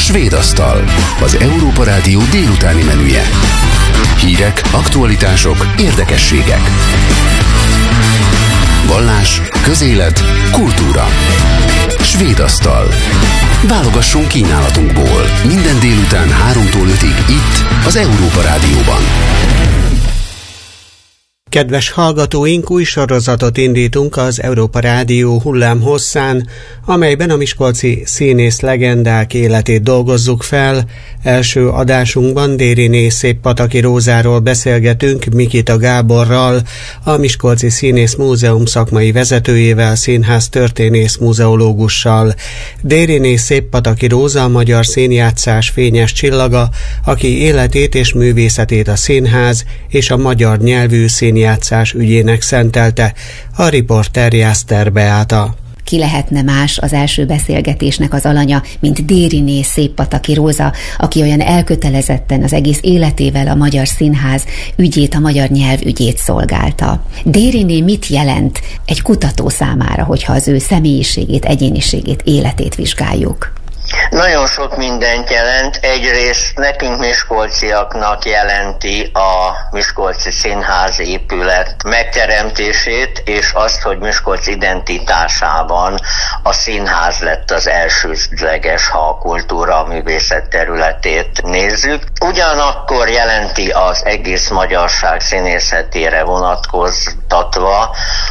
Svéd asztal, az Európa Rádió délutáni menüje. Hírek, aktualitások, érdekességek. Vallás, közélet, kultúra. Svéd asztal. Válogassunk kínálatunkból. Minden délután 3-tól 5-ig itt, az Európa Rádióban. Kedves hallgatóink, új sorozatot indítunk az Európa Rádió hullámhosszán, amelyben a miskolci színész legendák életét dolgozzuk fel. Első adásunkban Dériné Széppataki Rózáról beszélgetünk Mikita Gáborral, a Miskolci Színész Múzeum szakmai vezetőjével, színház történész muzeológussal. Dériné Széppataki Róza a magyar színjátszás fényes csillaga, aki életét és művészetét a színház és a magyar nyelvű színjátszás ügyének szentelte. A riporter Jászter Beáta. Ki lehetne más az első beszélgetésnek az alanya, mint Dériné Széppataki Róza, aki olyan elkötelezetten az egész életével a magyar színház ügyét, a magyar nyelv ügyét szolgálta. Dériné mit jelent egy kutató számára, hogyha az ő személyiségét, egyéniségét, életét vizsgáljuk? Nagyon sok mindent jelent. Egyrészt nekünk miskolciaknak jelenti a Miskolci Színház épület megteremtését, és azt, hogy Miskolc identitásában a színház lett az elsődleges, ha a kultúra, a művészet területét nézzük. Ugyanakkor jelenti az egész magyarság színészetére vonatkoztatva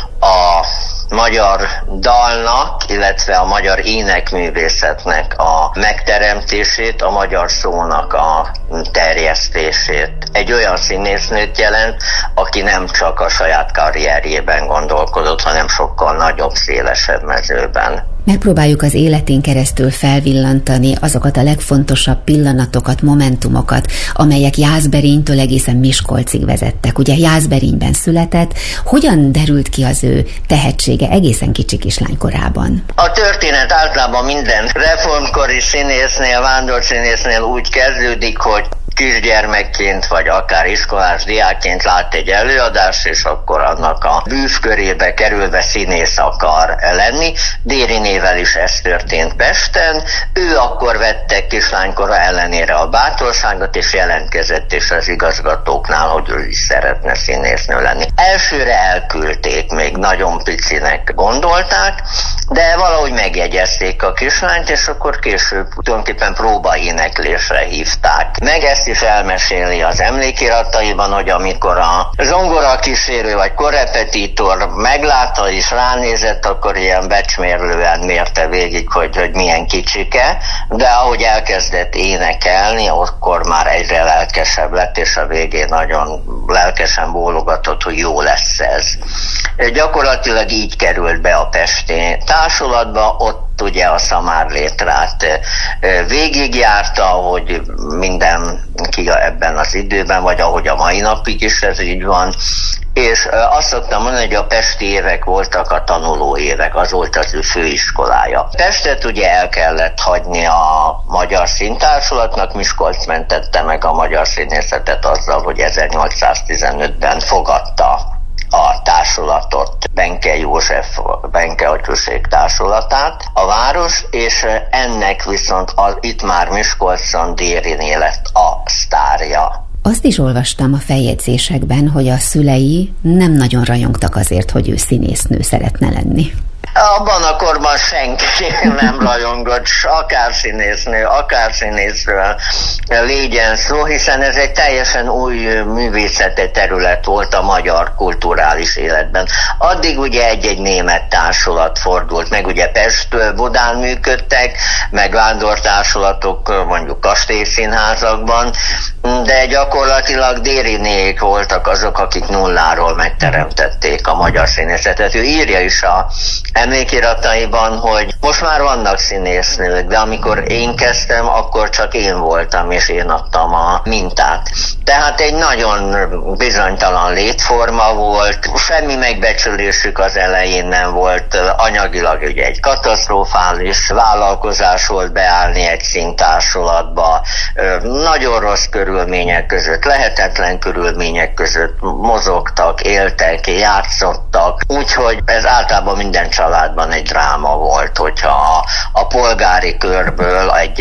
a magyar dalnak, illetve a magyar énekművészetnek a megteremtését, a magyar szónak a terjesztését. Egy olyan színésznőt jelent, aki nem csak a saját karrierjében gondolkodott, hanem sokkal nagyobb, szélesebb mezőben. Megpróbáljuk az életén keresztül felvillantani azokat a legfontosabb pillanatokat, momentumokat, amelyek Jászberénytől egészen Miskolcig vezettek. Ugye Jászberényben született, hogyan derült ki az ő tehetsége egészen kicsi kislány korában? A történet általában minden reformkori színésznél, vándorszínésznél úgy kezdődik, hogy kisgyermekként, vagy akár iskolás diákként lát egy előadást, és akkor annak a bűvkörébe kerülve színész akar lenni. Dérinével is ez történt Pesten. Ő akkor vette kislánykora ellenére a bátorságot, és jelentkezett is az igazgatóknál, hogy ő is szeretne színésznő lenni. Elsőre elküldték, még nagyon picinek gondolták, de valahogy megjegyezték a kislányt, és akkor később tulajdonképpen próbaéneklésre hívták. Meg ezt is elmeséli az emlékirataiban, hogy amikor a zongora kísérő vagy korrepetitor meglátta és ránézett, akkor ilyen becsmérlően mérte végig, hogy milyen kicsike, de ahogy elkezdett énekelni, akkor már egyre lelkesebb lett, és a végén nagyon lelkesen bólogatott, hogy jó lesz ez. Gyakorlatilag így került be a pesti társulatba, ott ugye a szamárlétrát végigjárta, hogy mindenki ebben az időben, vagy ahogy a mai napig is ez így van, és azt szoktam mondani, hogy a pesti évek voltak a tanuló évek, az volt az ő főiskolája. Pestet ugye el kellett hagyni a Magyar Színtársulatnak, Miskolc mentette meg a magyar színészetet azzal, hogy 1815-ben fogadta a társulatot, Benke József, Benke Atyuség társulatát, a város, és ennek viszont itt már Miskolcon Dériné lett a sztárja. Azt is olvastam a feljegyzésekben, hogy a szülei nem nagyon rajongtak azért, hogy ő színésznő szeretne lenni. Abban a korban senki nem rajongott, akár színésznő, akár színészről legyen szó, hiszen ez egy teljesen új művészeti terület volt a magyar kulturális életben. Addig ugye egy-egy német társulat fordult meg, ugye Pestről, Budán működtek, meg vándortársulatok mondjuk kastélyszínházakban, de gyakorlatilag Dérinék voltak azok, akik nulláról megteremtették a magyar színészetet. Ő írja is a emlékirataiban, hogy most már vannak színésznők, de amikor én kezdtem, akkor csak én voltam, és én adtam a mintát. Tehát egy nagyon bizonytalan létforma volt, semmi megbecsülésük az elején nem volt, anyagilag ugye egy katasztrofális vállalkozás volt beállni egy színtársulatba, nagyon rossz körülmények között, lehetetlen körülmények között mozogtak, éltek, játszottak, úgyhogy ez általában minden családban egy dráma volt, hogyha a polgári körből egy gyermek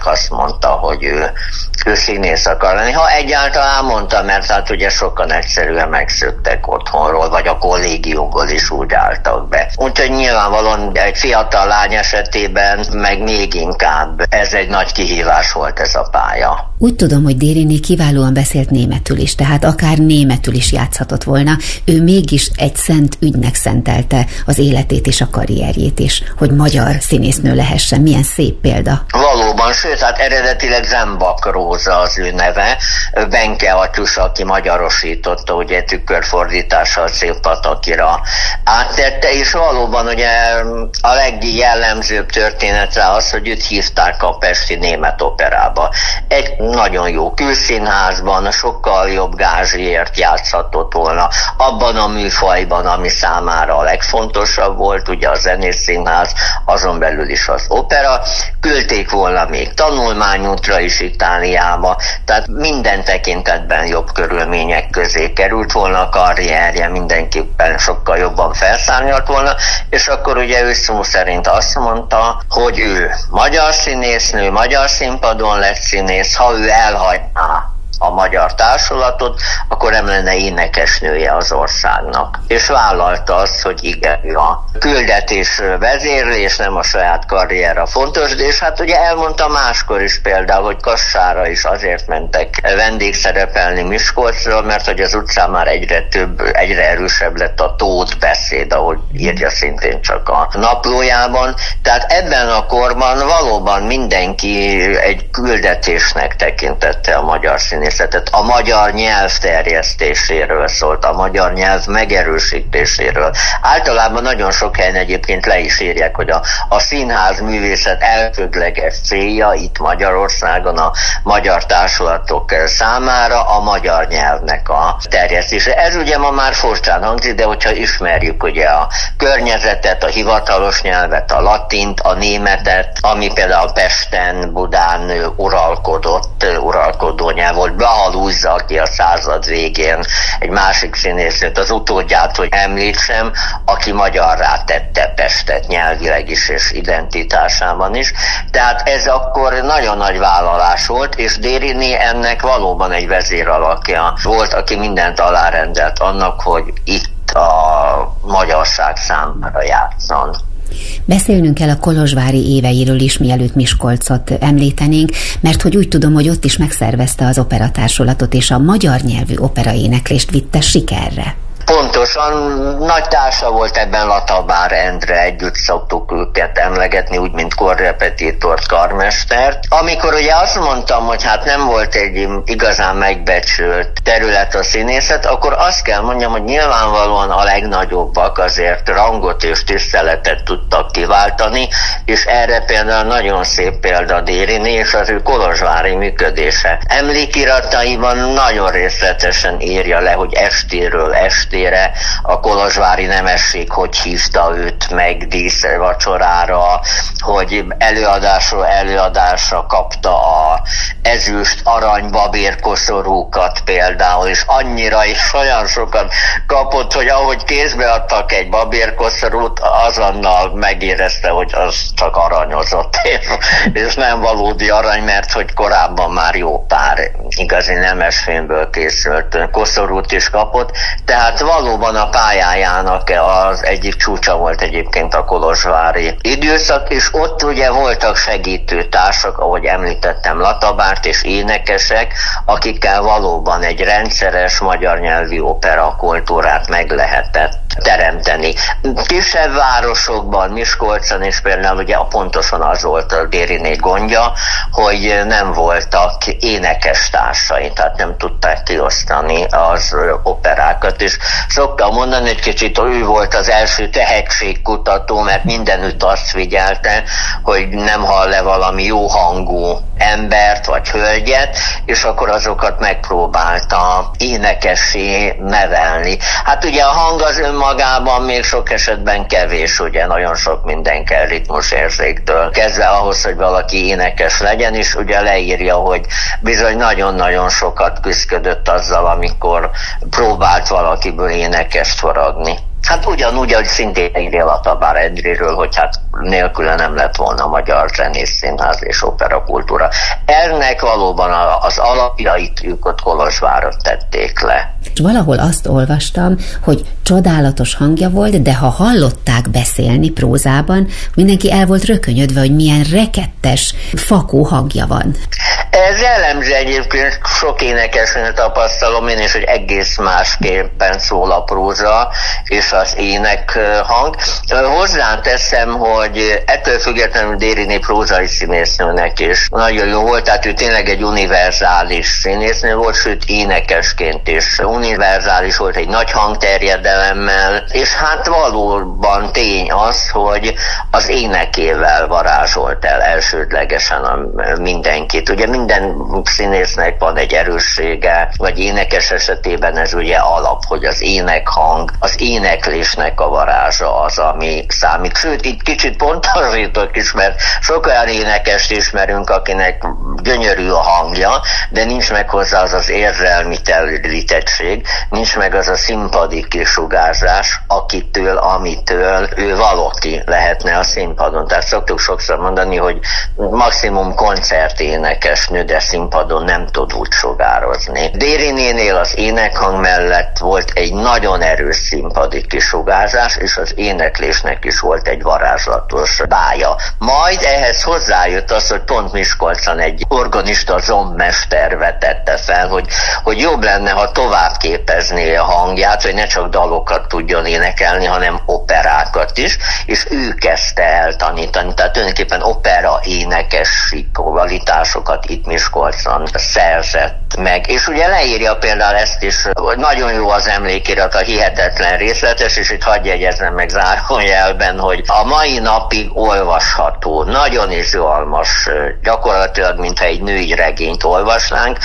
mindenkinek azt mondta, hogy ő színész akar lenni. Ha egyáltalán mondta, mert hát ugye sokan egyszerűen megszöktek otthonról, vagy a kollégiumból is úgy álltak be. Úgyhogy nyilvánvalóan egy fiatal lány esetében meg még inkább ez egy nagy kihívás volt ez a pálya. Úgy tudom, hogy Dériné kiválóan beszélt németül is, tehát akár németül is játszhatott volna. Ő mégis egy szent ügynek szentelte az életét és a karrierjét is, hogy magyar színésznő lehessen. Milyen szép példa. Valóban, sőt, hát eredetileg Zembak Róza az ő neve, Benke Atyus, aki magyarosította, ugye tükörfordítással Szép-Patakira áttette, és valóban ugye a legjellemzőbb történet rá az, hogy őt hívták a Pesti Német Operába. Egy nagyon jó külszínházban, sokkal jobb gázsiért játszhatott volna, abban a műfajban, ami számára a legfontosabb volt, ugye a zenészszínház, azon belül is az opera. Küldték volna még tanulmányútra is Itáliába, tehát minden tekintetben jobb körülmények közé került volna a karrierje, mindenképpen sokkal jobban felszárnyalt volna, és akkor ugye ő szó szerint azt mondta, hogy ő magyar színésznő, magyar színpadon lett színész, ha ő elhagyná a magyar társulatot, akkor nem lenne énekesnője az országnak. És vállalta azt, hogy igen, a küldetés vezérli, és nem a saját karrierra fontos, de és hát ugye elmondta máskor is például, hogy Kassára is azért mentek vendégszerepelni Miskolcról, mert hogy az utcán már egyre erősebb lett a tót beszéd, ahogy írja szintén csak a naplójában. Tehát ebben a korban valóban mindenki egy küldetésnek tekintette a magyar színészetet. A magyar nyelv terjesztéséről szólt, a magyar nyelv megerősítéséről. Általában nagyon sok helyen egyébként le is írják, hogy a színház művészet elsődleges célja itt Magyarországon a magyar társulatok számára a magyar nyelvnek a terjesztése. Ez ugye ma már furcsán hangzik, de hogyha ismerjük ugye a környezetet, a hivatalos nyelvet, a latint, a németet, ami például Pesten, Budán uralkodó nyelv volt. Blaha Lujza, aki a század végén egy másik színésznőt, az utódját, hogy említsem, aki magyarrá tette Pestet nyelvileg is és identitásában is. Tehát ez akkor nagyon nagy vállalás volt, és Dériné ennek valóban egy vezéralakja volt, aki mindent alárendelt annak, hogy itt a magyarság számára játszon. Beszélnünk kell a kolozsvári éveiről is, mielőtt Miskolcot említenénk, mert hogy úgy tudom, hogy ott is megszervezte az operatársulatot, és a magyar nyelvű operaéneklést vitte sikerre. Pontosan, nagy társa volt ebben Latabár Endre, együtt szoktuk őket emlegetni, úgy, mint korrepetítort, karmestert. Amikor ugye azt mondtam, hogy hát nem volt egy igazán megbecsült terület a színészet, akkor azt kell mondjam, hogy nyilvánvalóan a legnagyobbak azért rangot és tiszteletet tudtak kiváltani, és erre például nagyon szép példa Dériné és az ő kolozsvári működése. Emlékirataiban nagyon részletesen írja le, hogy estéről estére a kolozsvári nemesség hogy hívta őt meg díszvacsorára, hogy előadásról előadásra kapta a ezüst, arany, babérkoszorúkat például, és annyira és olyan sokat kapott, hogy ahogy kézbe adtak egy babérkoszorút, azonnal megérezte, hogy az csak aranyozott, és nem valódi arany, mert hogy korábban már jó pár igazi nemesfémből készült koszorút is kapott, tehát valóban a pályájának az egyik csúcsa volt egyébként a kolozsvári időszak, és ott ugye voltak segítőtársak, ahogy említettem, Latabárt és énekesek, akikkel valóban egy rendszeres magyar nyelvű opera kultúrát meg lehetett teremteni. Kisebb városokban, Miskolcon is például ugye pontosan az volt a Dériné gondja, hogy nem voltak énekestársai, tehát nem tudták kiosztani az operákat, és szoktam mondani, hogy kicsit ő volt az első tehetségkutató, mert mindenütt azt figyelte, hogy nem hall le valami jó hangú embert vagy hölgyet, és akkor azokat megpróbálta énekessé nevelni. Hát ugye a hang az önmagában még sok esetben kevés, ugye nagyon sok minden kell ritmusérzéktől kezdve ahhoz, hogy valaki énekes legyen, és ugye leírja, hogy bizony nagyon-nagyon sokat küzdött azzal, amikor próbált valakiből énekest faragni. Hát ugyanúgy, hogy szintén írja a Tabár Endréről, hogy hát nélküle nem lett volna magyar zenész, színház és operakultúra. Ennek valóban az alapjait ők ott Kolozsvárra tették le. Valahol azt olvastam, hogy csodálatos hangja volt, de ha hallották beszélni prózában, mindenki el volt rökönyödve, hogy milyen rekettes, fakó hangja van. Ez jellemző egyébként, sok énekesnél tapasztalom én is, hogy egész másképpen szól a próza és az ének hang. Hozzáteszem, hogy ettől függetlenül Dériné prózai színésznőnek is nagyon jó volt, tehát ő tényleg egy univerzális színésznő volt, sőt énekesként is univerzális volt, egy nagy hangterjedelemmel, és hát valóban tény az, hogy az énekével varázsolt el elsődlegesen mindenkit. Ugye minden színésznek van egy erőssége, vagy énekes esetében ez ugye alap, hogy az énekhang, az éneklésnek a varázsa az, ami számít. Sőt, itt kicsit pontosítok is, mert sok olyan énekest ismerünk, akinek gyönyörű a hangja, de nincs meg hozzá az az érzelmi telítettség, nincs meg az a színpadi kisugárzás, amitől ő valaki lehetne a színpadon. Tehát szoktuk sokszor mondani, hogy maximum koncerténekesnő, de színpadon nem tud úgy sugározni. Dérinénél az énekhang mellett volt egy nagyon erős színpadi kisugárzás, és az éneklésnek is volt egy varázslatos bája. Majd ehhez hozzájött az, hogy pont Miskolcon egy organista zombmester vetette fel, hogy jobb lenne, ha tovább képezné a hangját, hogy ne csak dalokat tudjon énekelni, hanem operákat is, és ő kezdte el tanítani, tehát tulajdonképpen opera énekesi kvalitásokat itt Miskolcon szerzett meg. És ugye leírja például ezt is, hogy nagyon jó az emlékirat, a hihetetlen részletes, és itt hadd jegyezzem meg zárójelben, hogy a mai napig olvasható, nagyon izgalmas, gyakorlatilag mintha egy női regényt olvasnánk,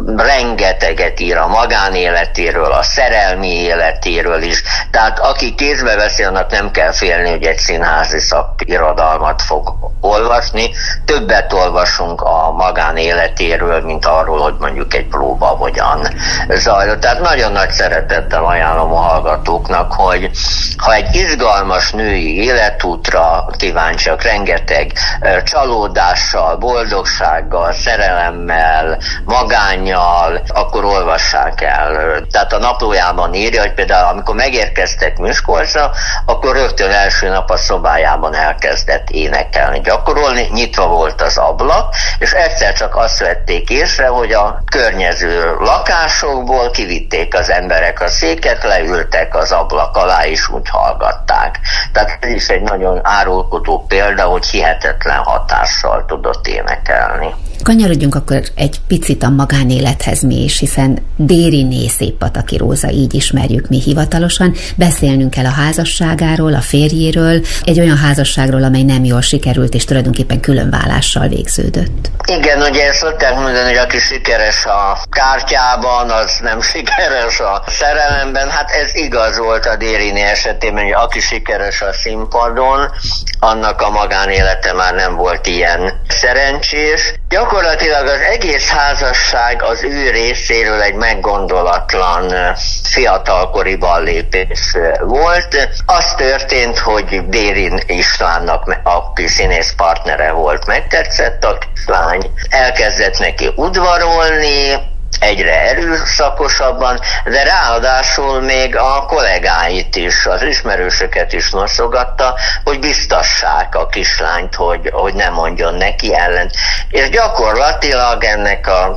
rengeteget ír a magánéletéről, a szerelmi életéről is, tehát aki kézbe veszi, annak nem kell félni, hogy egy színházi szakirodalmat fog olvasni. Többet olvasunk a magánéletéről, mint arról, hogy mondjuk egy próba hogyan zajlott. Tehát nagyon nagy szeretettel ajánlom a hallgatóknak, hogy ha egy izgalmas női életútra kíváncsiak, rengeteg csalódással, boldogsággal, szerelemmel, magánnyal, akkor olvassák el. Tehát a naplójában írja, hogy például amikor megérkeztek Miskolcra, akkor rögtön első nap a szobájában elkezdett énekelni, gyakorolni, nyitva volt az ablak, és egyszer csak azt vették észre, hogy a környező lakásokból kivitték az emberek a széket, leültek az ablak alá, és úgy hallgatták. Tehát ez is egy nagyon árulkodó példa, hogy hihetetlen hatással tudott énekelni. Kanyarodjunk akkor egy picit a magánélethez mi is, hiszen Dériné Széppataki Róza, így ismerjük mi hivatalosan. Beszélnünk kell a házasságáról, a férjéről, egy olyan házasságról, amely nem jól sikerült, és tulajdonképpen különválással végződött. Igen, ugye ezt szokták mondani, hogy aki sikeres a kártyában, az nem sikeres a szerelemben. Hát ez igaz volt a Dériné esetében, hogy aki sikeres a színpadon, annak a magánélete már nem volt ilyen szerencsés. Gyakorlatilag az egész házasság az ő részéről egy meggondolatlan fiatalkori ballépés volt. Az történt, hogy Dérin Istvánnak, aki színész partnere volt, megtetszett a kislány, elkezdett neki udvarolni, egyre erőszakosabban, de ráadásul még a kollégáit is, az ismerősöket is noszogatta, hogy biztassák a kislányt, hogy ne mondjon neki ellent. És gyakorlatilag ennek a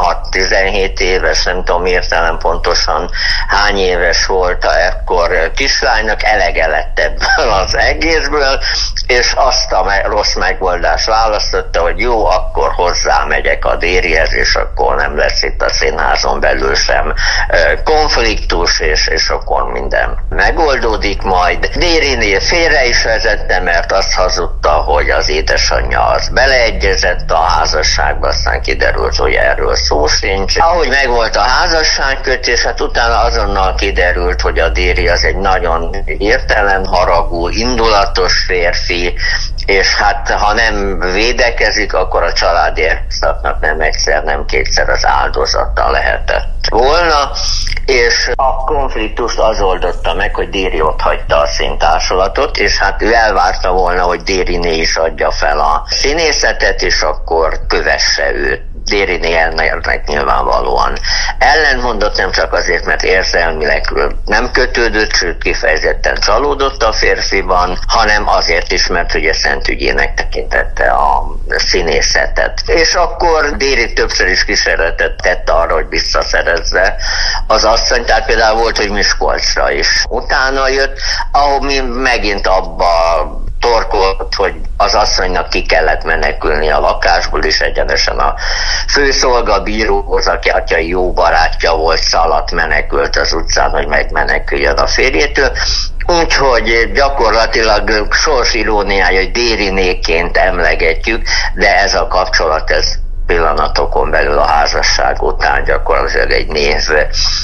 16-17 éves, nem tudom értelem pontosan hány éves volt ekkor kislánynak, elege lett ebből az egészből, és azt a rossz megoldást választotta, hogy jó, akkor hozzámegyek a Dérihez, és akkor nem lesz itt a színházon belül sem konfliktus, és akkor minden megoldódik majd. Dériné félre is vezette, mert azt hazudta, hogy az édesanyja az beleegyezett a házasságba, aztán kiderült, hogy erről szó sincs. Ahogy megvolt a házasságkötés, hát utána azonnal kiderült, hogy a Déri az egy nagyon értelemharagú, indulatos férfi, és hát ha nem védekezik, akkor a családi erőszaknak nem egyszer, nem kétszer az áldozata lehetett volna, és a konfliktust az oldotta meg, hogy Déri ott hagyta a színtársulatot, és hát ő elvárta volna, hogy Dériné is adja fel a színészetet, és akkor kövesse őt. Dériné ennek nyilvánvalóan ellentmondott, nem csak azért, mert érzelmileg nem kötődött, sőt kifejezetten csalódott a férfiban, hanem azért is, mert ugye szentügyének tekintette a színészetet. És akkor Déri többször is kísérletet tett arra, hogy visszaszerezze az asszonyt, tehát például volt, hogy Miskolcra is utána jött, ahol mi megint abba torkolt, hogy az asszonynak ki kellett menekülni a lakásból, és egyenesen a főszolgabíróhoz, aki atyai jó barátja volt, szaladt, menekült az utcán, hogy megmeneküljön a férjétől. Úgyhogy gyakorlatilag sorsiróniája, hogy Dérinéként emlegetjük, de ez a kapcsolat, ez pillanatokon belül a házasság után gyakorlatilag egy nézve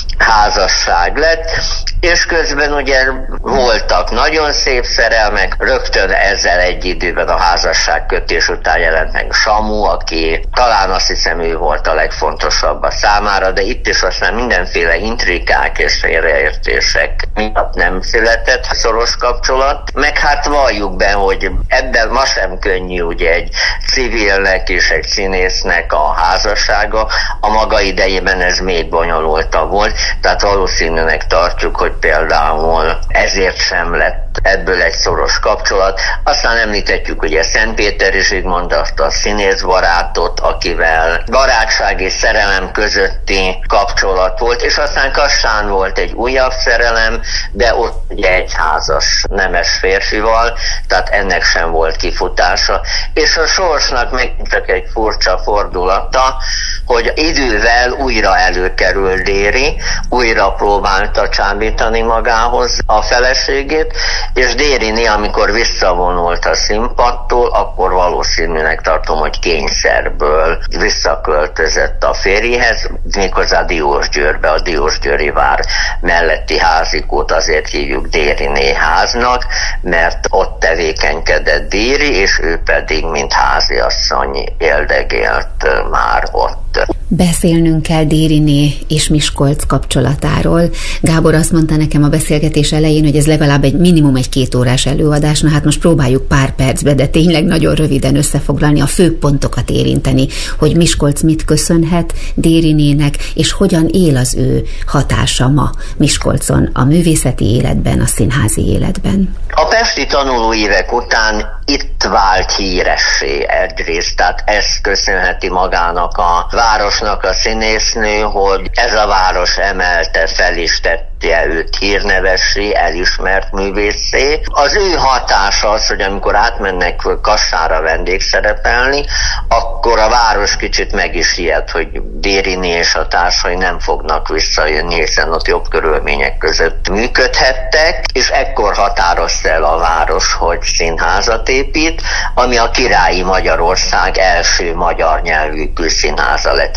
házasság lett, és közben ugye voltak nagyon szép szerelmek, rögtön ezzel egy időben a házasságkötés után jelent meg Samu, aki talán azt hiszem ő volt a legfontosabb a számára, de itt is aztán mindenféle intrikák és félreértések miatt nem született szoros kapcsolat, meg hát valljuk be, hogy ebben ma sem könnyű ugye egy civilnek és egy színésznek a házassága, a maga idejében ez még bonyolultabb volt, tehát valószínűleg tartjuk, hogy például ezért sem lett ebből egy szoros kapcsolat. Aztán említhetjük ugye Szentpéteri Zsigmond, azt a színészbarátot, akivel barátság és szerelem közötti kapcsolat volt, és aztán Kassán volt egy újabb szerelem, de ott ugye egy házas nemes férfival, tehát ennek sem volt kifutása. És a sorsnak megint csak egy furcsa fordulata, hogy idővel újra előkerül Déri, újra próbálta csábítani magához a feleségét, és Dériné, amikor visszavonult a színpadtól, akkor valószínűleg tartom, hogy kényszerből visszaköltözött a férjéhez, méghozzá Diósgyőrbe, a Diósgyőri vár melletti házikót azért hívjuk Dériné háznak, mert ott tevékenykedett Déri, és ő pedig, mint háziasszony éldegélt már ott. Beszélnünk kell Dériné és Miskolc kapcsolatáról. Gábor azt mondta nekem a beszélgetés elején, hogy ez legalább egy minimum egy 2 órás előadás. Na hát most próbáljuk pár percbe, de tényleg nagyon röviden összefoglalni, a fő pontokat érinteni, hogy Miskolc mit köszönhet Dérinének, és hogyan él az ő hatása ma Miskolcon, a művészeti életben, a színházi életben. A pesti tanulóévek után itt vált híressé egyrészt, tehát ezt köszönheti magának a városnak a színésznő, hogy ez a város emelte, fel is tette őt hírnevessé, elismert művészé. Az ő hatása az, hogy amikor átmennek Kassára vendégszerepelni, akkor a város kicsit meg is ijed, hogy Dériné és a társai nem fognak visszajönni, hiszen ott jobb körülmények között működhettek, és ekkor határozta el a város, hogy színházat épít, ami a Királyi Magyarország első magyar nyelvű külszínháza lett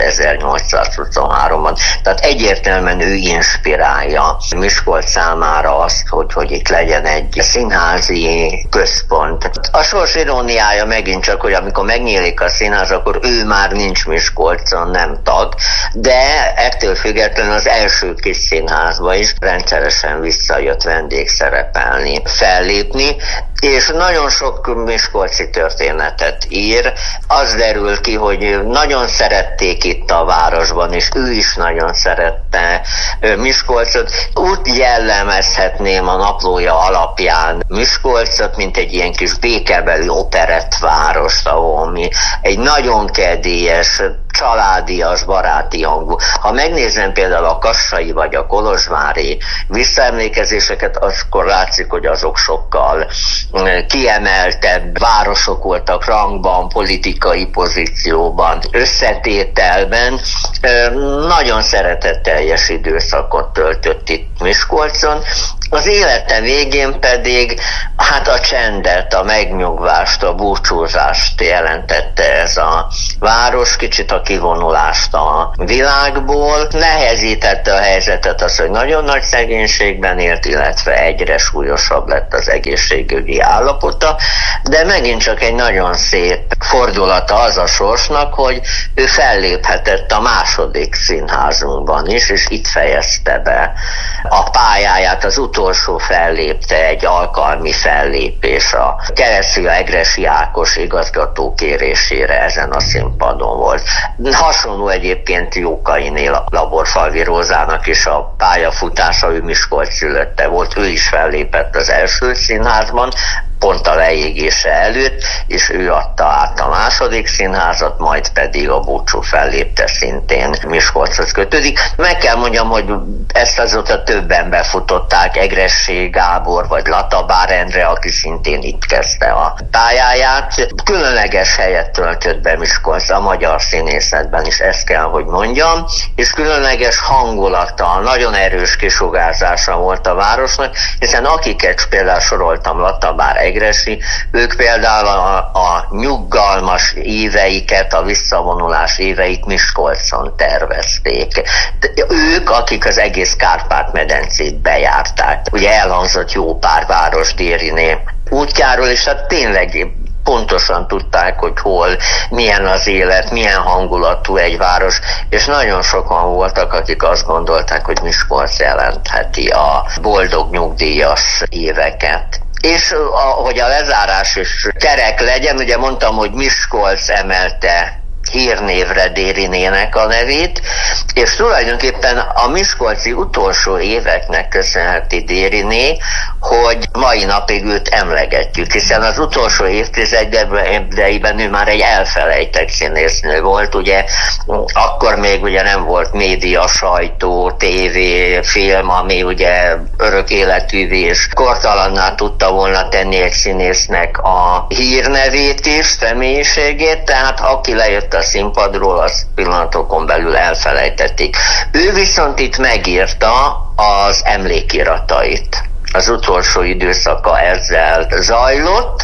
1823-ban. Tehát egyértelműen ő inspirálja Miskolc számára azt, hogy itt legyen egy színházi központ. A sors iróniája megint csak, hogy amikor megnyílik a színház, akkor ő már nincs Miskolcon, nem tag, de ettől függetlenül az első kis színházba is rendszeresen visszajött vendégszerepelni, fellépni, és nagyon sok miskolci történetet ír. Az derül ki, hogy nagyon szerették itt a városban, és ő is nagyon szerette Miskolcot. Úgy jellemezhetném a naplója alapján Miskolcot, mint egy ilyen kis békebeli operettváros, ahol mi egy nagyon kedélyes, családias, baráti hangú. Ha megnézem például a kassai vagy a kolozsvári visszaemlékezéseket, akkor látszik, hogy azok sokkal kiemeltebb városok voltak rangban, politikai pozícióban, összetételben. Nagyon szeretetteljes időszakot töltött itt Miskolcon. Az élete végén pedig hát a csendet, a megnyugvást, a búcsúzást jelentette ez a város, kicsit a kivonulást a világból. Nehezítette a helyzetet az, hogy nagyon nagy szegénységben élt, illetve egyre súlyosabb lett az egészségügyi állapota, de megint csak egy nagyon szép fordulata az a sorsnak, hogy ő felléphetett a második színházunkban is, és itt fejezte be a pályáját. Az utolsó fellépte egy alkalmi fellépés a Keresztül Egressy Ákos igazgató kérésére ezen a színpadon volt. Hasonló egyébként Jókainél Laborfalvi Rózának is a pályafutása, ő Miskolc szülötte volt, ő is fellépett az első színházban, pont a leégése előtt, és ő adta át a második színházat, majd pedig a búcsú fellépte szintén Miskolchoz kötődik. Meg kell mondjam, hogy ezt azóta többen befutották, Egressy Gábor vagy Latabár Endre, aki szintén itt kezdte a pályáját. Különleges helyet töltött be Miskolc a magyar színészetben is, ezt kell, hogy mondjam, és különleges hangulata, nagyon erős kisugárzása volt a városnak, hiszen akiket például soroltam, Latabár, Egressy, ők például a nyuggalmas éveiket, a visszavonulás éveit Miskolcon tervezték. Ők, akik az egész Kárpát-medencét bejárták. Ugye elhangzott jó pár város Dériné útjáról, és hát tényleg pontosan tudták, hogy hol, milyen az élet, milyen hangulatú egy város, és nagyon sokan voltak, akik azt gondolták, hogy Miskolc jelentheti a boldog nyugdíjas éveket. És hogy a lezárás is kerek legyen, ugye mondtam, hogy Miskolc emelte hírnévre Dérinének a nevét, és tulajdonképpen a miskolci utolsó éveknek köszönheti Dériné, hogy mai napig őt emlegetjük, hiszen az utolsó évtizedeiben ő már egy elfelejtett színésznő volt, ugye akkor még ugye nem volt média, sajtó, tévé, film, ami ugye örök életűvé és kortalanná tudta volna tenni egy színésznek a hírnevét is, személyiségét, tehát aki lejött a színpadról, az pillanatokon belül elfelejtették. Ő viszont itt megírta az emlékiratait. Az utolsó időszaka ezzel zajlott,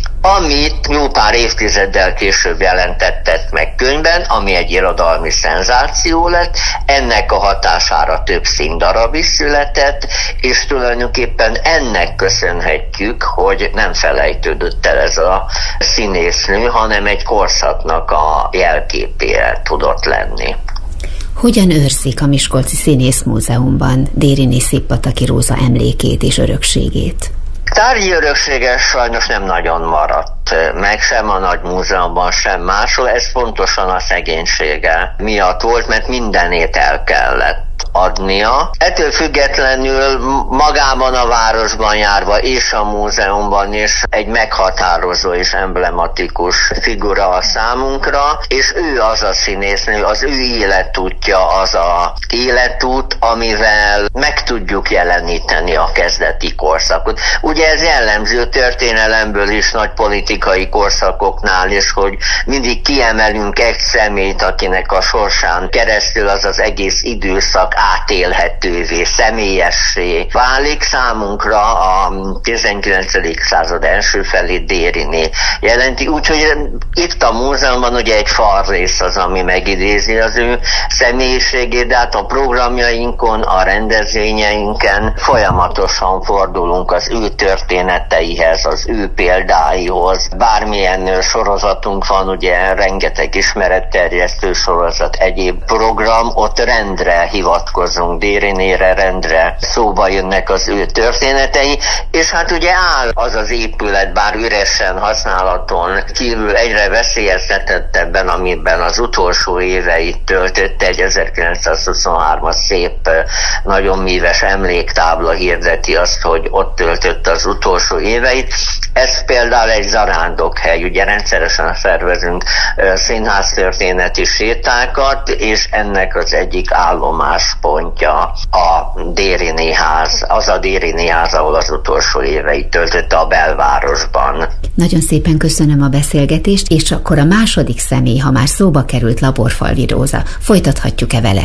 amit jó pár évtizeddel később jelentettek meg könyvben, ami egy irodalmi szenzáció lett, ennek a hatására több színdarab is született, és tulajdonképpen ennek köszönhetjük, hogy nem felejtődött el ez a színésznő, hanem egy korszaknak a jelképére tudott lenni. Hogyan őrzik a Miskolci Színészmúzeumban Dériné Széppataki Róza emlékét és örökségét? Tárgyi öröksége sajnos nem nagyon maradt meg, sem a nagy múzeumban, sem máshol. Ez pontosan a szegénysége miatt volt, mert mindenét el kellett adnia. Ettől függetlenül magában a városban járva és a múzeumban is egy meghatározó és emblematikus figura a számunkra, és ő az a színésznő, az ő életútja az a életút, amivel meg tudjuk jeleníteni a kezdeti korszakot. Ugye ez jellemző történelemből is, nagy politikai korszakoknál is, hogy mindig kiemelünk egy személyt, akinek a sorsán keresztül az az egész időszak átélhetővé, személyessé válik. Számunkra a 19. század első felét Dériné jelenti, úgyhogy itt a múzeumban ugye egy falrész az, ami megidézi az ő személyiségét, de hát a programjainkon, a rendezvényeinken folyamatosan fordulunk az ő történeteihez, az ő példáihoz. Bármilyen sorozatunk van, ugye rengeteg ismeretterjesztő sorozat, egyéb program, ott rendre hivatkozunk Dérinére, rendre szóba jönnek az ő történetei, és hát ugye áll az az épület, bár üresen használaton kívül egyre veszélyeztetettebben, amiben az utolsó éveit töltötte, egy 1923-as szép, nagyon míves emléktábla hirdeti azt, hogy ott töltött az utolsó éveit. Ez például egy zarándokhely, ugye rendszeresen szervezünk színháztörténeti sétákat, és ennek az egyik állomáspontja a Dériné ház, az a Dériné ház, ahol az utolsó éveit töltötte a belvárosban. Nagyon szépen köszönöm a beszélgetést, és akkor a második személy, ha már szóba került, Laborfalvi Róza, folytathatjuk-e vele?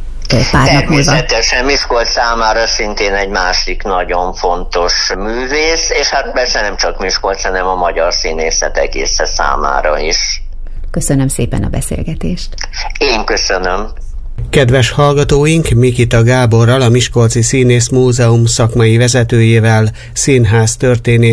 Természetesen Miskolc számára szintén egy másik nagyon fontos művész, és hát persze nem csak Miskolc, hanem a magyar színészet egésze számára is. Köszönöm szépen a beszélgetést. Én köszönöm. Kedves hallgatóink, Mikita Gáborral, a Miskolci Színész Múzeum szakmai vezetőjével, színház történész